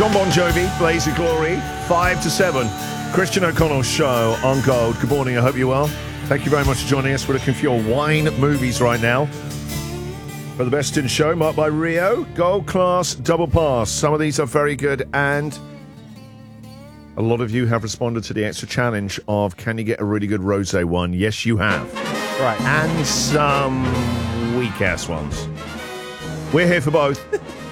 John Bon Jovi, Blaze of Glory, 5 to 7. Christian O'Connell Show on Gold. Good morning, I hope you're well. Thank you very much for joining us. We're looking for your wine movies right now. For the best in show, marked by Rio, Gold Class Double Pass. Some of these are very good, and a lot of you have responded to the extra challenge of can you get a really good rosé one? Yes, you have. Right. And some weak-ass ones. We're here for both.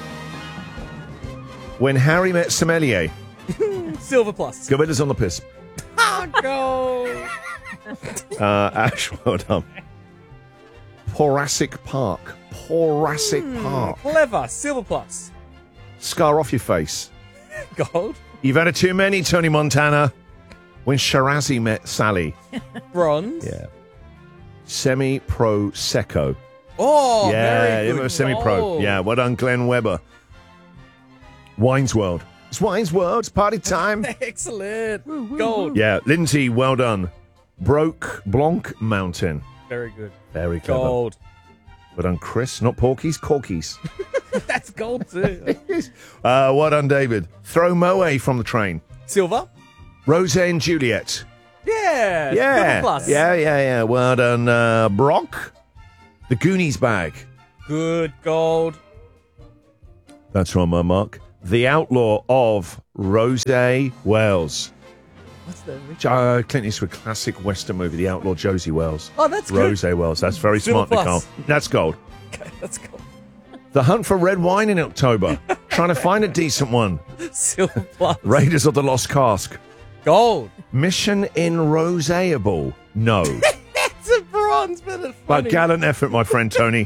When Harry Met Sommelier. Silver plus. Gorillas on the piss. Go. Ash, well done. Jurassic Park. Jurassic Park. Clever. Silver plus. Scar off your face. Gold. You've had it too many, Tony Montana. When Shirazi Met Sally. Bronze. Yeah. Semi-pro secco. Oh, Yeah, very good. semi-pro. Gold. Yeah, well done, Glenn Webber. Wine's World. It's Wine's World. It's party time. Excellent. Gold. Yeah, Lindsay, well done. Broke Blanc Mountain. Very good. Very clever. Gold. Well done, Chris. Not Porkies, Corkies. That's gold too. Well done, David. Throw Moe from the train. Silver. Rosé and Juliet. Yeah. Yeah. Silver plus. Yeah. Well done, Brock. The Goonies bag. Good. Gold. That's from Mark. The Outlaw of Rosé Wells. What's the? Clint Eastwood classic Western movie, The Outlaw Josie Wells. Oh, that's good. Rosé Wells. That's very Silver smart, Nicole. plus. That's gold. Okay, that's gold. The Hunt for Red Wine in October. Trying to find a decent one. Silver plus. Raiders of the Lost Cask. Gold. Mission in Roséable. No. That's a bronze, but it's But funny. gallant effort, my friend Tony.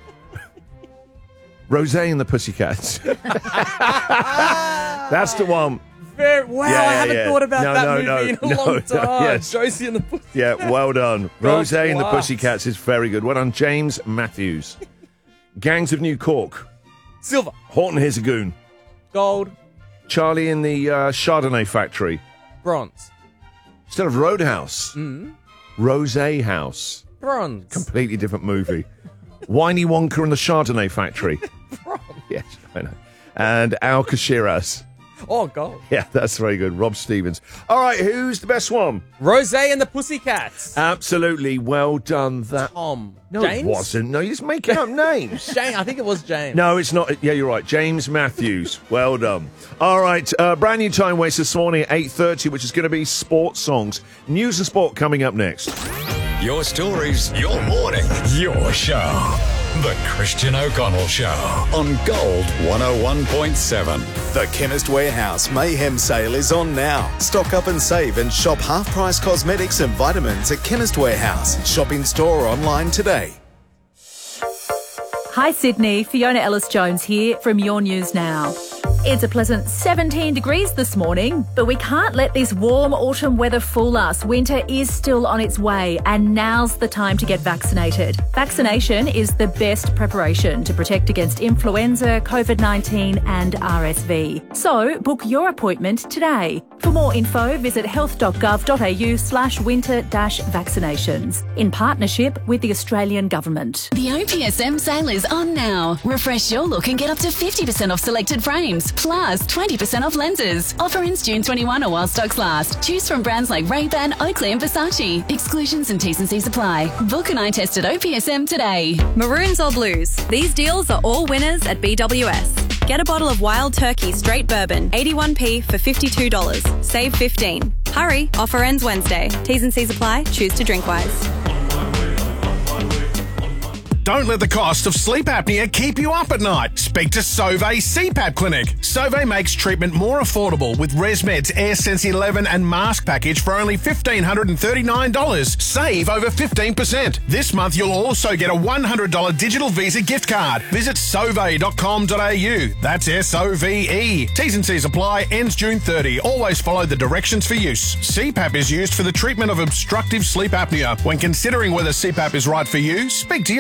Rosé and the Pussycats. That's the one. Wow, Yeah, I haven't yeah. thought about No, that no, movie no, in a no, long no, time. yes. Josie and the Pussy. Yeah, well done. Rosé and the class. Pussycats is very good. Well done, James Matthews. Gangs of New Cork. Silver. Horton Hears a Goon. Gold. Charlie in the Chardonnay Factory. Bronze. Instead of Roadhouse. Rosé House. Bronze. Completely different movie. Winey Wonka and the Chardonnay Factory. Yes, I know. And Al Kashiras. Oh, gold. Yeah, that's very good. Rob Stevens. All right, who's the best one? Rosé and the Pussycats. Absolutely. Well done. That. Tom. No, James? it wasn't. No, you're just making up names. James. I think it was James. No, it's not. Yeah, you're right. James Matthews. Well done. All right, brand new time waste this morning at 8:30, which is going to be sports songs. News and sport coming up next. Your stories, your morning, your show. The Christian O'Connell Show on Gold 101.7. The Chemist Warehouse Mayhem Sale is on now. Stock up and save and shop half-price cosmetics and vitamins at Chemist Warehouse. Shop in store or online today. Hi Sydney, Fiona Ellis-Jones here from Your News Now. It's a pleasant 17 degrees this morning, but we can't let this warm autumn weather fool us. Winter is still on its way, and now's the time to get vaccinated. Vaccination is the best preparation to protect against influenza, COVID-19 and RSV. So book your appointment today. For more info, visit health.gov.au/winter-vaccinations in partnership with the Australian Government. The OPSM sale is on now. Refresh your look and get up to 50% off selected frames, plus 20% off lenses. Offer ends June 21 or while stocks last. Choose from brands like Ray-Ban, Oakley and Versace. Exclusions and T's and C's apply. Book an eye test at OPSM today. Maroons or blues? These deals are all winners at BWS. Get a bottle of Wild Turkey Straight Bourbon, 81p for $52. Save 15. Hurry, offer ends Wednesday. T's and C's apply. Choose to drink wise. Don't let the cost of sleep apnea keep you up at night. Speak to Sauvé CPAP Clinic. Sauvé makes treatment more affordable with ResMed's AirSense 11 and mask package for only $1,539. Save over 15%. This month you'll also get a $100 digital Visa gift card. Visit sauve.com.au. That's SOVE. T's and C's apply. Ends June 30. Always follow the directions for use. CPAP is used for the treatment of obstructive sleep apnea. When considering whether CPAP is right for you, speak to your